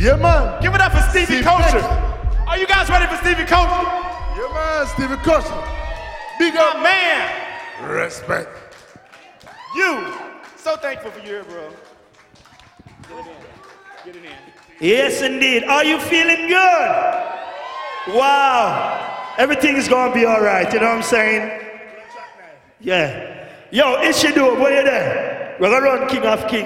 Yeah, man. Give it up for Stevie Steve Culture. Flex. Are you guys ready for Stevie Culture? Yeah, man, Stevie Culture. Big My up. man. Respect. You. So thankful for you here, bro. Get it in. Get it in. Yes, indeed. Are you feeling good? Wow. Everything is going to be all right. You know what I'm saying? Yeah. Yo, Ishidu, where you there? We're going to run King of Kings.